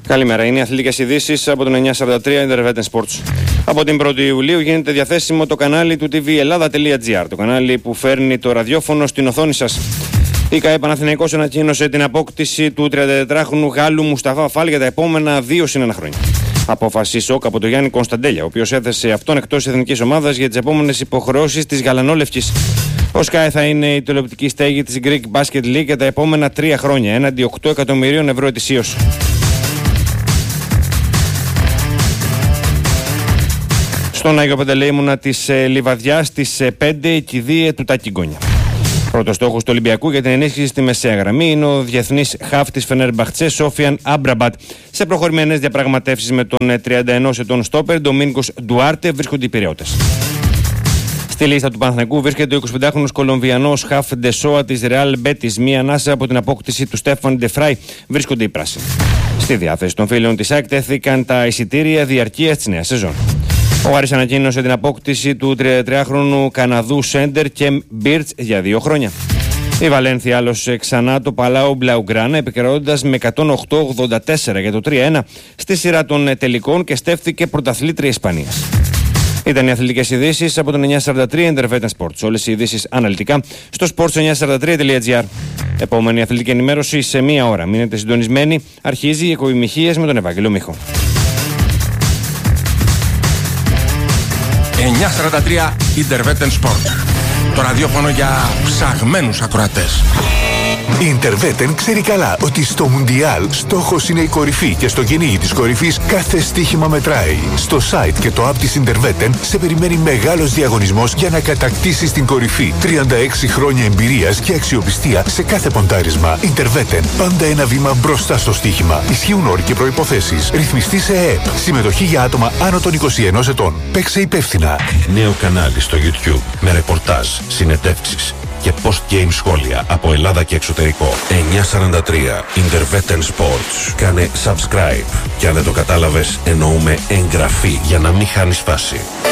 Καλημέρα. Είναι οι αθλητικές ειδήσεις από τον 943 Intervetten Sports. Από την 1η Ιουλίου γίνεται διαθέσιμο το κανάλι του tvellada.gr, το κανάλι που φέρνει το ραδιόφωνο στην οθόνη σας. Η ΚΑΕ Παναθηναϊκός ανακοίνωσε την απόκτηση του 34χρονου Γάλλου Μουσταφά Φάλ για τα επόμενα 2 συν 1 χρόνια. Απόφαση σοκ από τον Γιάννη Κωνσταντέλια, ο οποίος έθεσε αυτόν εκτός εθνικής ομάδας για τις επόμενες υποχρεώσεις της γαλανόλευκης. Ο ΣΚΑΕ θα είναι η τηλεοπτική στέγη της Greek Basket League για τα επόμενα 3 χρόνια, έναντι 8 εκατομμυρίων ευρώ ετησίως. Στον Άγιο Παντελεήμονα της Λιβαδιάς στις 5 η κηδεία του Τάκη Γκόνια. Πρώτος στόχος του Ολυμπιακού για την ενίσχυση στη μεσαία γραμμή είναι ο διεθνής χαφ της Φενέρμπαχτσε Σόφιαν Άμπραμπατ. Σε προχωρημένες διαπραγματεύσεις με τον 31 ετών στόπερ Ντομίνγκος Ντουάρτε βρίσκονται οι Πειραιώτες. Στη λίστα του Παναθηναϊκού βρίσκεται ο 25χρονος Κολομβιανός χαφ Ντεσόα της Ρεάλ Μπέτις. Μία ανάσα από την απόκτηση του Στέφαν Ντεφράι βρίσκονται οι πράσινοι. Στη διάθεση των φίλων της ΑΕΚ τέθηκαν τα εισιτήρια διαρκείας της νέας σεζόν. Ο Άρης ανακοίνωσε την απόκτηση του 33χρονου Καναδού Σέντερ και Μπίρτς για 2 χρόνια. Η Βαλένθια άλλωσε ξανά το Παλάο Μπλαουγκράνα, επικρατώντας με 108-84 για το 3-1 στη σειρά των τελικών και στέφθηκε πρωταθλήτρια Ισπανίας. Ήταν οι αθλητικές ειδήσεις από τον 943 Intervetten Sports. Όλες οι ειδήσεις αναλυτικά στο sports943.gr. Επόμενη αθλητική ενημέρωση σε 1 ώρα. Μείνετε συντονισμένοι. Αρχίζει η εκπομπή Μιχείας με τον Ευάγγελο Μίχο. 943 Intervetten Sport. Το ραδιόφωνο για ψαγμένους ακροατές. Η Intervetten ξέρει καλά ότι στο Μουντιάλ στόχος είναι η κορυφή και στο κυνήγι της κορυφής κάθε στοίχημα μετράει. Στο site και το app της Intervetten σε περιμένει μεγάλος διαγωνισμός για να κατακτήσεις την κορυφή. 36 χρόνια εμπειρίας και αξιοπιστία σε κάθε ποντάρισμα. Intervetten, πάντα ένα βήμα μπροστά στο στοίχημα. Ισχύουν όροι και προϋποθέσεις. Ρυθμιστή σε ΕΕΠ. Συμμετοχή για άτομα άνω των 21 ετών. Παίξε υπεύθυνα. Νέο κανάλι στο YouTube με ρεπορτάζ, συνεντεύξεις και post-game σχόλια από Ελλάδα και εξωτερικό. 943 Intervetten Sports. Κάνε subscribe και αν δεν το κατάλαβες εννοούμε εγγραφή για να μην χάνεις φάση.